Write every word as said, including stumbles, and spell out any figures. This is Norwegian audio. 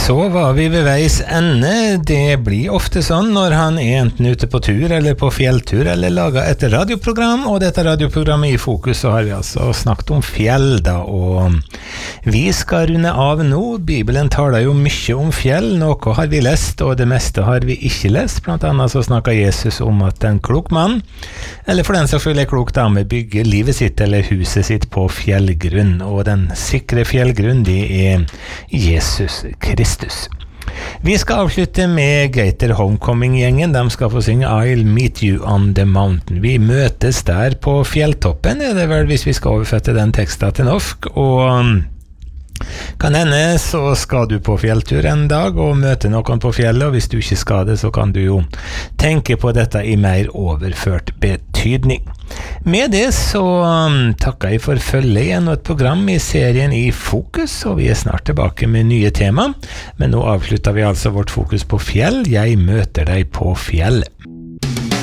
Så var vi ved veis ende. Det blir ofte sånn når han er enten ute på tur eller på fjelltur eller lager et radioprogram, og dette radioprogrammet i fokus så har vi altså snakket om fjell da, og vi skal runde av nå. Bibelen taler jo mye om fjell, noe har vi lest og det meste har vi ikke lest. Blant annet så snakker Jesus om at en klok mann, eller for den som føler klok dame, bygger livet sitt eller huset sitt på fjellgrunn, og den sikre fjellgrunn det er Jesus Kristus. Vi skal avslutte med Gator Homecoming-gjengen. De skal få synge I'll Meet You on the Mountain. Vi møtes der på fjelltoppen, er det vel hvis vi skal overfette den teksten til norsk, og kan hende så skal du på fjelltur en dag og møte noen på fjellet, og hvis du ikke skal det, så kan du jo tenke på dette i mer overført betydning. Med det så um, takker jeg for følge igjen og et program i serien i fokus, og vi er snart tilbake med nye tema, men nå avslutter vi altså vårt fokus på fjell. Jeg møter deg på fjell.